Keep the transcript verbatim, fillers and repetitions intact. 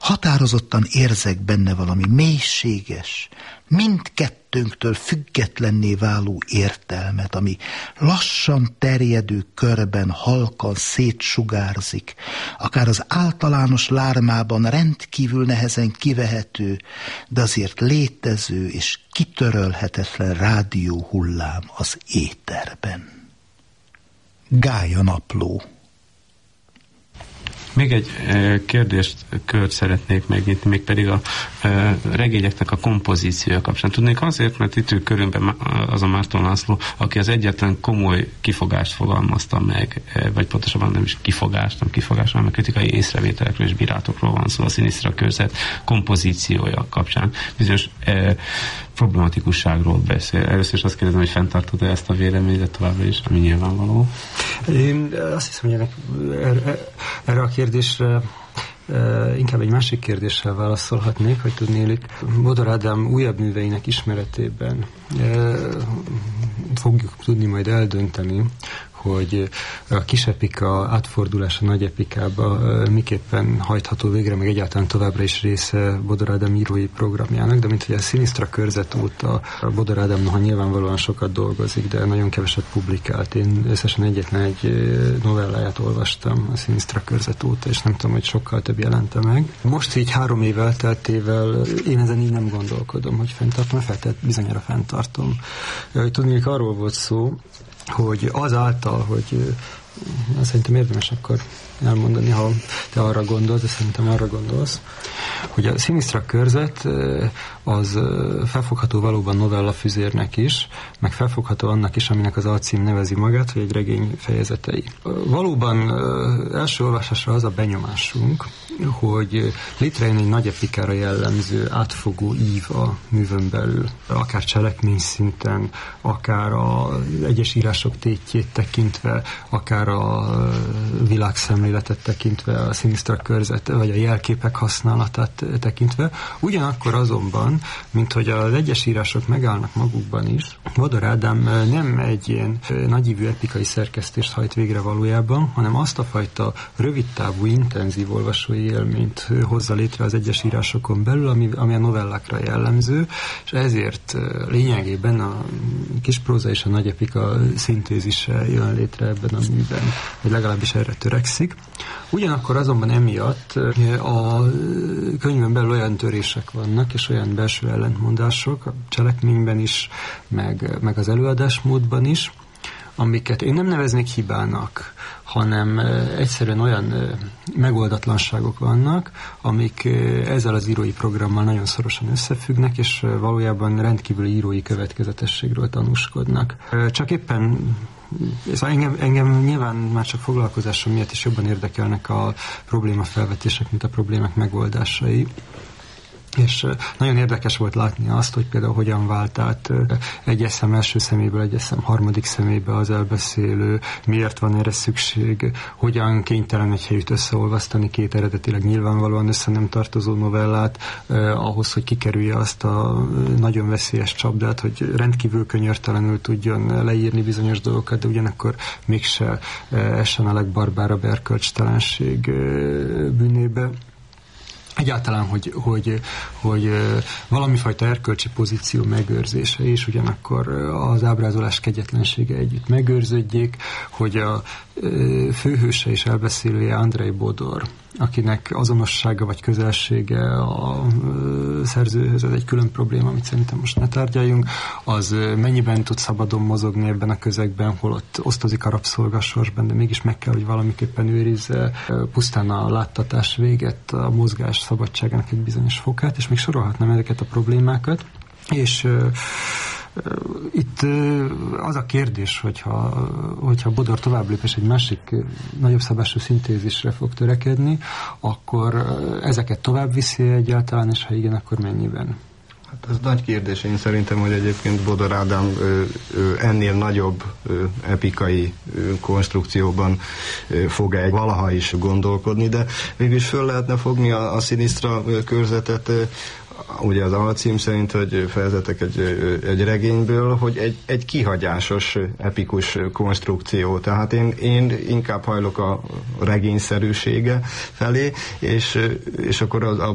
Határozottan érzek benne valami mélységes, mindkettőnktől függetlenné váló értelmet, ami lassan terjedő körben halkan szétsugárzik, akár az általános lármában rendkívül nehezen kivehető, de azért létező és kitörölhetetlen rádióhullám az éterben. Gája napló. Még egy kérdést kört szeretnék megnyitni, mégpedig a regényeknek a kompozíciója kapcsán. Tudnék azért, mert itt ül körünkben az a Márton László, aki az egyetlen komoly kifogást fogalmazta meg, vagy pontosabban nem is kifogást, nem kifogást, hanem kritikai észrevételekről és bírátokról van szó a Szinisztra körzet kompozíciója kapcsán. Bizonyos eh, problematikusságról beszél. Először is azt kérdezem, hogy fenntartod-e ezt a véleményet továbbra is, ami nyilvánvaló? Én azt hiszem, hogy erre, erre a kérdésre inkább egy másik kérdéssel válaszolhatnék, hogy tudnélik. Bodor Ádám újabb műveinek ismeretében fogjuk tudni majd eldönteni, hogy a kisepika átfordulása nagy epikába miképpen hajtható végre, meg egyáltalán továbbra is része Bodor Ádám írói programjának, de mint hogy a Szinisztra körzet óta Bodor Ádám noha nyilvánvalóan sokat dolgozik, de nagyon keveset publikált. Én összesen egyetlen egy novelláját olvastam a Szinisztra körzet óta, és nem tudom, hogy sokkal több jelente meg. Most így három év elteltével én ezen így nem gondolkodom, hogy fenntartom, feltelt bizonyára fenntartom. Tudnék, arról volt szó, hogy azáltal, hogy szerintem érdemes akkor elmondani, ha te arra gondolsz, de szerintem arra gondolsz, hogy a Szinisztra körzet az felfogható valóban novellafüzérnek is, meg felfogható annak is, aminek az alcím nevezi magát, hogy egy regény fejezetei. Valóban első olvasásra az a benyomásunk, hogy létrejön egy nagy epikára jellemző átfogó ív a művön belül. Akár cselekmény szinten, akár az egyes írások tétjét tekintve, akár a világszemléletet tekintve, a Szinisztra körzet, vagy a jelképek használatát tekintve. Ugyanakkor azonban, mint hogy az egyes írások megállnak magukban is, Bodor Ádám nem egy ilyen nagyívű epikai szerkesztést hajt végre valójában, hanem azt a fajta rövidtávú, intenzív olvasói élményt hozza létre az egyes írásokon belül, ami, ami a novellákra jellemző, és ezért lényegében a kispróza és a nagy epika szintézise jön létre ebben a műben, vagy legalábbis erre törekszik. Ugyanakkor azonban emiatt a könyvben belül olyan törések vannak, és olyan belső ellentmondások a cselekményben is, meg, meg az előadásmódban is, amiket én nem neveznék hibának, hanem egyszerűen olyan megoldatlanságok vannak, amik ezzel az írói programmal nagyon szorosan összefüggnek, és valójában rendkívüli írói következetességről tanúskodnak. Csak éppen Szóval engem, engem nyilván már csak foglalkozásom miatt is jobban érdekelnek a problémafelvetések, mint a problémák megoldásai. És nagyon érdekes volt látni azt, hogy például hogyan vált át egy eszem első szeméből, egy eszem harmadik szemébe az elbeszélő, miért van erre szükség, hogyan kénytelen egy helyütt összeolvasztani két eredetileg nyilvánvalóan össze nem tartozó novellát, eh, ahhoz, hogy kikerülje azt a nagyon veszélyes csapdát, hogy rendkívül könyörtelenül tudjon leírni bizonyos dolgokat, de ugyanakkor mégse eh, essen a legbarbárabb erkölcstelenség eh, bűnébe. Egyáltalán, hogy, hogy, hogy valamifajta erkölcsi pozíció megőrzése és ugyanakkor az ábrázolás kegyetlensége együtt megőrződjék, hogy a főhőse és elbeszélője Andrej Bodor, akinek azonossága vagy közelsége a szerzőhöz, ez egy külön probléma, amit szerintem most ne tárgyaljunk, az mennyiben tud szabadon mozogni ebben a közegben, holott osztozik a rabszolgasorsban, de mégis meg kell, hogy valamiképpen őrizze pusztán a láttatás véget, a mozgás szabadságának egy bizonyos fokát, és még sorolhatnám ezeket a problémákat, és itt az a kérdés, hogyha, hogyha Bodor tovább lép és egy másik nagyobb szabású szintézisre fog törekedni, akkor ezeket tovább viszi egyáltalán, és ha igen, akkor mennyiben? Hát ez nagy kérdés. Én szerintem, hogy egyébként Bodor Ádám ö, ö, ennél nagyobb ö, epikai ö, konstrukcióban ö, fog egy valaha is gondolkodni, de mégis föl lehetne fogni a, a Szinisztra körzetet, ö, ugye az alcím szerint, hogy fejezetek egy, egy regényből, hogy egy, egy kihagyásos, epikus konstrukció. Tehát én, én inkább hajlok a regényszerűsége felé, és, és akkor az, a